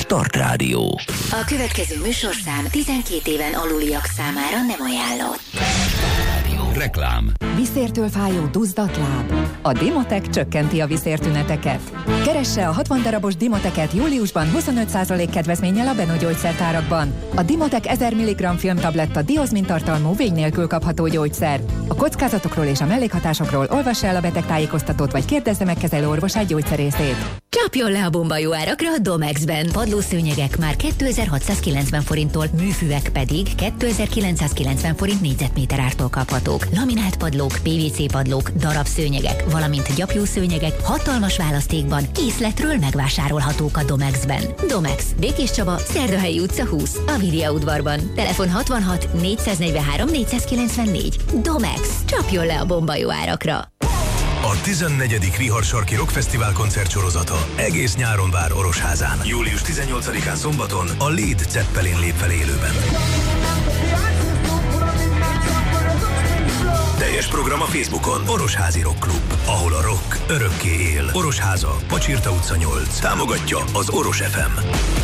Start Rádió. A következő műsorszám 12 éven aluliak számára nem ajánlott. Reklám. Viszértől fájó duzzadt láb. A Dimotec csökkenti a viszértüneteket. Keresse a 60 darabos Dimoteket júliusban 25% kedvezménnyel a Beno gyógyszertárakban. A Dimotec 1000 mg filmtabletta diozmin-tartalmú vény nélkül kapható gyógyszer. A kockázatokról és a mellékhatásokról olvassa el a betegtájékoztatót vagy kérdezze meg kezelő orvosát gyógyszerészét. Csapjon le a bomba jó árakra a Domexben. Padlószőnyegek már 2690 forinttól, műfűek pedig 2990 forint négyzetméter ártól kaphatók. Laminált padlók, PVC padlók, darabszőnyegek, valamint gyapjúszőnyegek hatalmas választékban készletről megvásárolhatók a Domexben. Domex, Békés Csaba, Szerdahelyi utca 20, Aviria udvarban. Telefon 66 443 494. Domex, csapjon le a bomba jó árakra. A 14. Rihar-sarki rockfesztivál koncertsorozata egész nyáron vár Orosházán. Július 18-án szombaton a Led Zeppelin lép fel élőben. Teljes program a Facebookon. Orosházi Rock Klub, ahol a rock örökké él. Orosháza, Pacsirta utca 8. Támogatja az Oros FM.